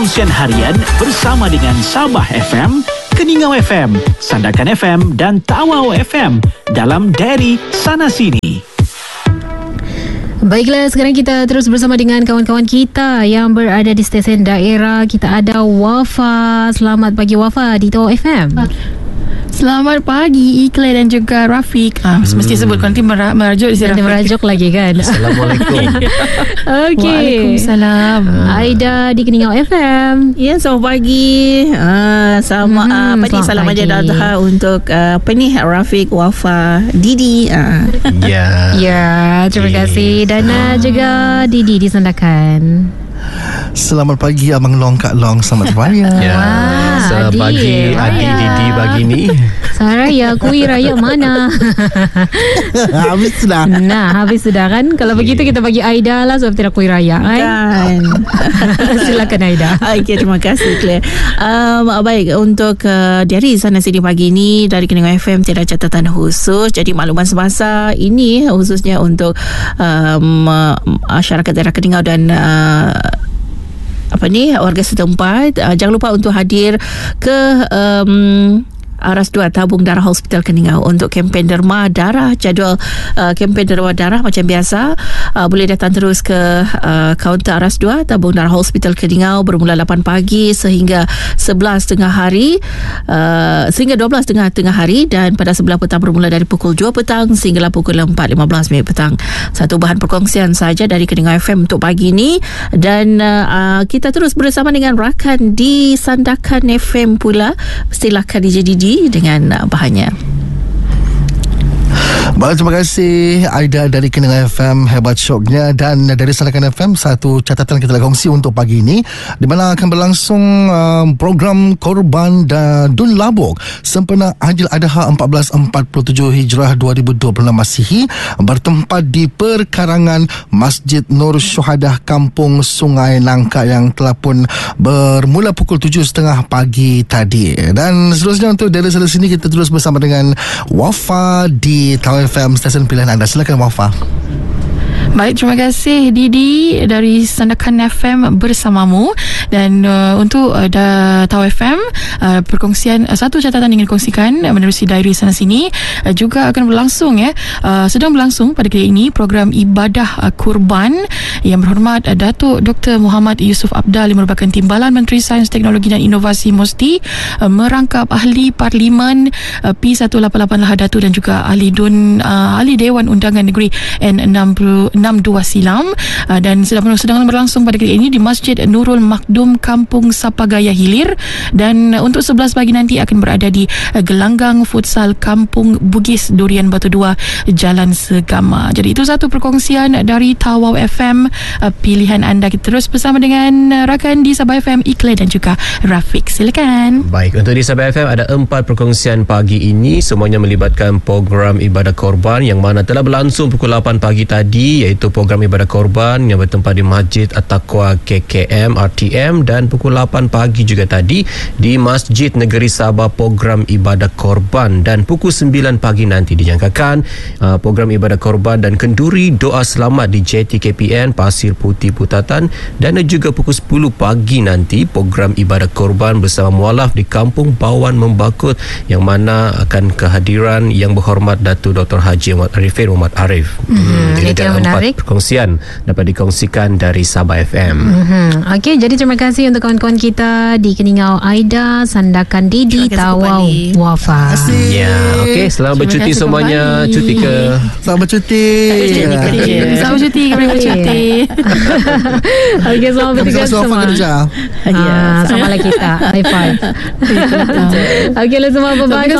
Perkongsian Harian bersama dengan Sabah FM, Keningau FM, Sandakan FM dan Tawau FM dalam Diary Sana Sini. Baiklah, sekarang kita terus bersama dengan kawan-kawan kita yang berada di stesen daerah. Kita ada Wafa. Selamat pagi Wafa di Tawau FM. Selamat pagi Iqlal dan juga Rafiq. Mesti sebut nanti merajuk Nanti merajuk lagi kan. Assalamualaikum. Okey. Waalaikumsalam. Aida di Keningau FM. Ya, selamat pagi. Selamat Idul Adha untuk Rafiq, Wafa, Didi. Ya. Ya, terima kasih. Dana juga Didi di Sandakan. Selamat pagi Abang Long, Kak Long. Selamat raya. Ya. Selamat pagi Adi, Didi pagi ni. Saraya, kuih raya mana? Habis sudah. Nah, habis sudah kan. Kalau begitu kita bagi Aida lah sebab tidak kuih raya Kan. Silakan Aida. Okey, terima kasih Claire. Baik, untuk dari Sana Sini pagi ini dari Keningau FM tiada catatan khusus. Jadi makluman semasa ini khususnya untuk masyarakat daerah Keningau dan warga setempat, jangan lupa untuk hadir ke Aras 2 Tabung Darah Hospital Keningau untuk kempen derma darah. Jadual kempen derma darah macam biasa, boleh datang terus ke kaunter Aras 2 Tabung Darah Hospital Keningau bermula 8 pagi sehingga 11 tengah hari, sehingga 12 tengah hari, dan pada sebelah petang bermula dari pukul 2 petang sehinggalah pukul 4.15 minit petang. Satu bahan perkongsian saja dari Keningau FM untuk pagi ini, dan kita terus bersama dengan rakan di Sandakan FM pula. Silakan DJ Didi dengan bahannya. Baik, terima kasih Aida dari Keningau FM, hebat syoknya. Dan dari Sandakan FM, satu catatan kita nak kongsi untuk pagi ini, di mana akan berlangsung program Korban dan Dun Labuk sempena Aidil Adha 1447 Hijrah 2026 Masihi, bertempat di perkarangan Masjid Nur Syuhadah Kampung Sungai Nangka yang telah pun bermula pukul 7.30 pagi tadi. Dan seterusnya untuk dari sana sini kita terus bersama dengan Wafa di Tawau FM, stesen pilihan anda. Silakan Wafa. Baik, terima kasih Didi dari Sandakan FM bersamamu. Dan untuk Tawau FM, perkongsian, satu catatan ingin kongsikan menerusi Diary Sana Sini, juga akan berlangsung sedang berlangsung pada kali ini program ibadah kurban. Yang berhormat Datuk Dr. Muhammad Yusof Abdal yang merupakan Timbalan Menteri Sains, Teknologi dan Inovasi MOSTI, merangkap ahli Parlimen P188 Lahadatu dan juga ahli Dewan Undangan Negeri N62 Silam, dan sedang berlangsung pada kali ini di Masjid Nurul Makdum Kampung Sapagaya Hilir, dan untuk 11 pagi nanti akan berada di Gelanggang Futsal Kampung Bugis Durian Batu 2 Jalan Segama. Jadi itu satu perkongsian dari Tawau FM, pilihan anda. Kita terus bersama dengan rakan di Sabah FM, Iqlal dan juga Rafiq. Silakan. Baik, untuk di Sabah FM ada 4 perkongsian pagi ini, semuanya melibatkan program ibadah korban yang mana telah berlangsung pukul 8 pagi tadi, iaitu program ibadah korban yang bertempat di Masjid At-Taqwa KKM RTM, dan pukul 8 pagi juga tadi di Masjid Negeri Sabah program ibadah korban, dan pukul 9 pagi nanti dijangkakan program ibadah korban dan kenduri doa selamat di JTKPN Pasir Putih Putatan, dan juga pukul 10 pagi nanti program ibadah korban bersama mualaf di Kampung Bawan Membakut, yang mana akan kehadiran Yang Berhormat Datuk Dr. Haji Muhammad Arifin Muhammad Arif. Jadi ada 4 perkongsian dapat dikongsikan dari Sabah FM. Okey, jadi terima kasih untuk kawan-kawan kita di Keningau, Aida, Sandakan Didi, Tawau, Wafa. Ya, okey, selamat bercuti semuanya. Cuti ke? Selamat bercuti. Selamat cuti. Okey, selamat bertugas semua. Kerja. Sama lah kita. High five. Okey, semua bye-bye.